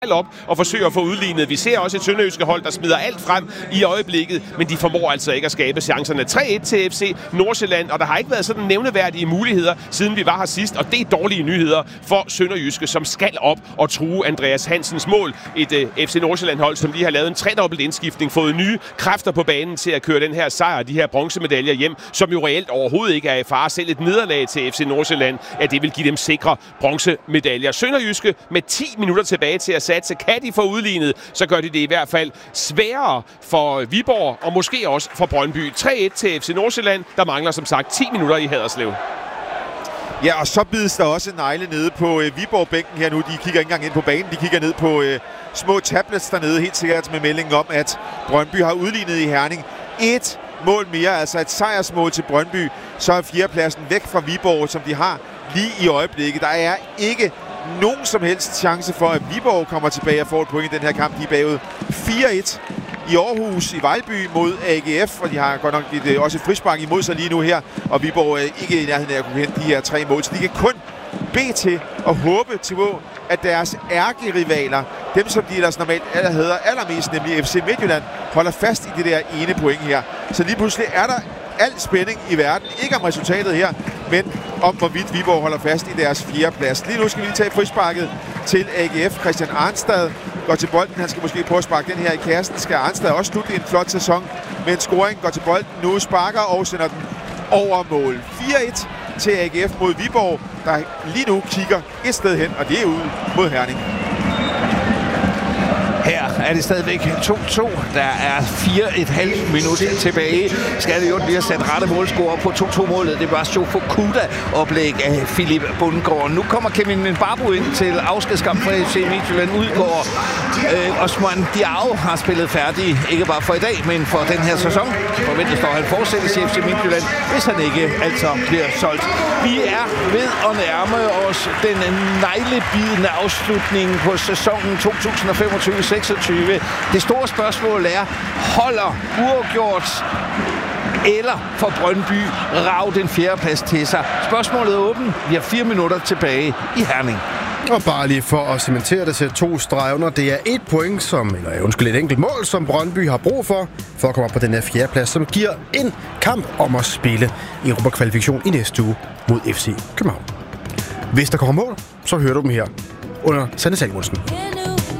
op og forsøger at få udlignet. Vi ser også et sønderjyske hold, der smider alt frem i øjeblikket, men de formår altså ikke at skabe chancerne. 3-1 til FC Nordsjælland, og der har ikke været sådan nævneværdige muligheder, siden vi var her sidst, og det er dårlige nyheder for sønderjyske, som skal op og true Andreas Hansens mål. Et FC Nordsjælland-hold, som lige har lavet en tredobbelt indskiftning, fået nye kræfter på banen til at køre den her sejr, de her bronzemedaljer hjem, som jo reelt overhovedet ikke er i fare. Selv et nederlag til FC Nordsjælland, at det vil give dem sikre bronzemedaljer. Sønderjyske med 10 minutter tilbage til at satse. Kan de få udlignet, så gør de det i hvert fald sværere for Viborg og måske også for Brøndby. 3-1 til FC Nordsjælland. Der mangler som sagt 10 minutter i Haderslev. Ja, og så bides der også negle nede på Viborg-bænken her nu. De kigger ikke engang ind på banen. De kigger ned på små tablets dernede, helt sikkert med meldingen om, at Brøndby har udlignet i Herning. Et mål mere, altså et sejrsmål til Brøndby. Så er fjerdepladsen væk fra Viborg, som de har lige i øjeblikket. Der er ikke nogen som helst chance for, at Viborg kommer tilbage og får et point i den her kamp. De er bagud 4-1 i Aarhus, i Vejlby mod AGF, og de har godt nok også et frispark imod sig lige nu her, og Viborg er ikke i nærheden af at kunne hente de her 3 mål, så de kan kun bede til og håbe til, at deres ærkerivaler, dem som de ellers normalt hedder allermest, nemlig FC Midtjylland, holder fast i det der ene point her. Så lige pludselig er der al spænding i verden, ikke om resultatet her, men om hvorvidt Viborg holder fast i deres 4. plads. Lige nu skal vi lige tage frisparket til AGF. Christian Arnstad går til bolden. Han skal måske prøve at sparke den her i kassen. Skal Arnstad også slutte en flot sæson med en scoring. Går til bolden nu, sparker og sender den over mål. 4-1 til AGF mod Viborg, der lige nu kigger et sted hen, og det er ud mod Herning. Her er det stadigvæk 2-2. Der er 4,5 minutter tilbage. Skal det jo lige have sat rette målscorer på 2-2-målet. Det var Joe Fukuda oplæg af Philip Bundgaard. Nu kommer Kevin Mbabu ind til afskedskamp for FC Midtjylland. Udgår Osman Diao har spillet færdig, ikke bare for i dag, men for den her sæson. Forventes dog, at han fortsættes i FC Midtjylland, hvis han ikke altså bliver solgt. Vi er ved at nærme os den neglebidende afslutning på sæsonen 2025-26. Det store spørgsmål er, holder uafgjort eller får Brøndby rav den 4. plads til sig? Spørgsmålet er åbent. Vi har 4 minutter tilbage i Herning. Og bare lige for at cementere det til 2 streger under, det er 1 point, et enkelt mål, som Brøndby har brug for at komme op på den her 4. plads, som giver en kamp om at spille Europa-kvalifikation i næste uge mod FC København. Hvis der kommer mål, så hører du dem her under Sanne Salmonsen.